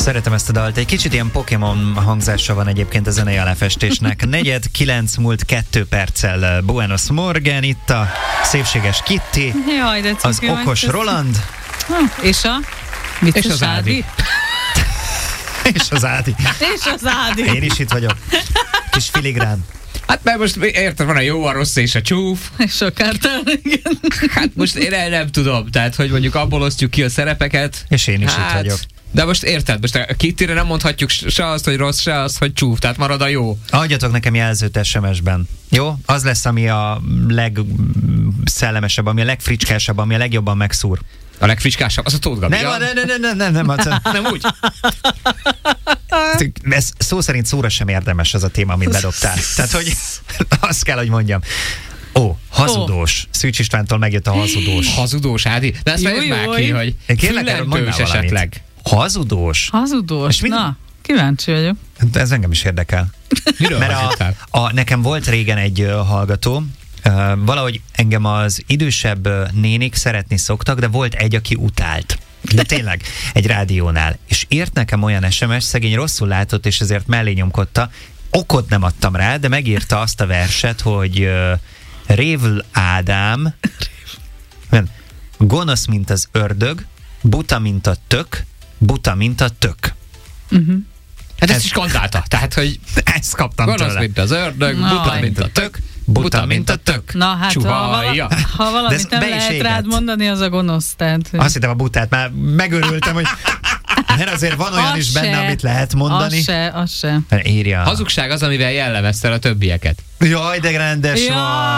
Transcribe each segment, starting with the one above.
Szeretem ezt a dalt. Egy kicsit ilyen Pokémon hangzása van egyébként a zenei aláfestésnek. 4:09 múlt 2 perccel Buenos Morgan, itt a szépséges Kitty, Jaj, de az okos Roland. És a? És az Ádi. És az Ádi. És az Ádi. Én is itt vagyok. Kis filigrán. Hát mert most érted, van a jó, a rossz és a csúf. És a kártán, igen. Hát most én nem tudom, tehát hogy mondjuk abból osztjuk ki a szerepeket. És én is itt vagyok. De most érted, most a Kittyre nem mondhatjuk se azt, hogy rossz, se azt, hogy csúf, tehát marad a jó. Adjatok nekem jelzőt SMS-ben. Jó? Az lesz, ami a legszellemesebb, ami a legfricskásabb, ami a legjobban megszúr. A legfricskásabb, az a Tóth Gabi. Nem. Nem úgy? Ez szó szerint szóra sem érdemes az a téma, amit bedobtál. Tehát, hogy azt kell, hogy mondjam. Hazudós. Szűcs Istvántól megjött a hazudós. Hazudós, Ádi? De ezt vegyed már ki, hogy fülentős esetleg. Hazudós? Hazudós? Na, kíváncsi vagyok. Ez engem is érdekel. Miről mert nekem volt régen egy hallgató, valahogy engem az idősebb nénik szeretni szoktak, de volt egy, aki utált. De tényleg, egy rádiónál. És írt nekem olyan SMS, szegény rosszul látott, és ezért mellé nyomkodta. Okot nem adtam rá, de megírta azt a verset, hogy Révl Ádám, gonosz, mint az ördög, buta, mint a tök, buta, mint a tök. Hát ezt is kantálta. Tehát, hogy ezt kaptam tőle. Gonosz, mint az ördög, buta, mint a tök, buta, mint a tök. Na hát, ha valamit nem lehet rád mondani, az a gonosz. Tehát, hogy... Azt hittem a butát, már megörültem, hogy mert azért van olyan is benne, amit lehet mondani. Az se. Írja. Hazugság az, amivel jellemezted a többieket. Jaj, de rendes vagy.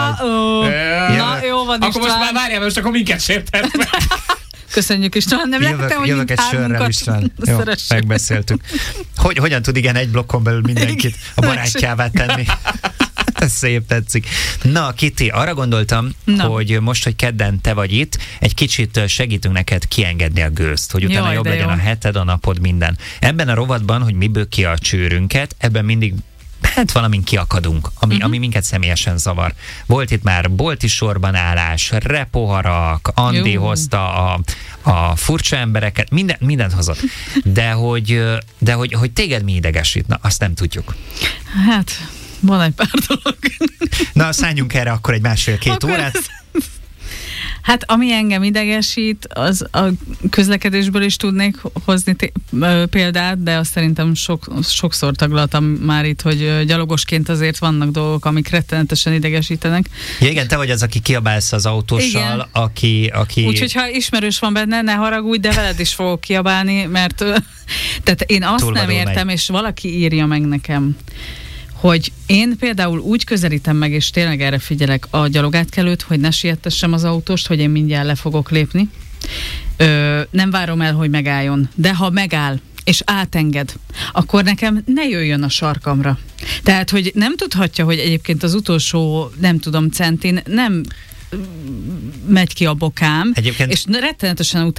Na, jó van, akkor most már várjál, most akkor minket sértett meg. Köszönjük István, nem lehetem, hogy jövök egy sörrel, István. Jó, megbeszéltük. Hogyan tud igen egy blokkon belül mindenkit a barátjává tenni? Ez szép, tetszik. Na, Kitty, arra gondoltam, hogy most, hogy kedden te vagy itt, egy kicsit segítünk neked kiengedni a gőzt, hogy utána jobb legyen a heted, a napod, minden. Ebben a rovatban, hogy miből ki a csőrünket, ebben mindig valamin kiakadunk, ami minket személyesen zavar. Volt itt már bolti sorban állás, repoharak, Andi hozta a furcsa embereket, mindent hozott. De hogy téged mi idegesít, na, azt nem tudjuk. Hát, van egy pár dolog. Na, szálljunk erre akkor egy 1,5-2 órát. Hát, ami engem idegesít, az a közlekedésből is tudnék hozni példát, de azt szerintem sokszor taglaltam már itt, hogy gyalogosként azért vannak dolgok, amik rettenetesen idegesítenek. Ja, igen, te vagy az, aki kiabálsz az autóssal, aki... Úgyhogy ha ismerős van benne, ne haragudj, de veled is fogok kiabálni, mert tehát én azt nem értem, és valaki írja meg nekem, hogy én például úgy közelítem meg, és tényleg erre figyelek a gyalogátkelőt, hogy ne siettessem az autóst, hogy én mindjárt le fogok lépni. Nem várom el, hogy megálljon. De ha megáll, és átenged, akkor nekem ne jöjjön a sarkamra. Tehát, hogy nem tudhatja, hogy egyébként az utolsó, nem tudom, centin nem megy ki a bokám, és rettenetesen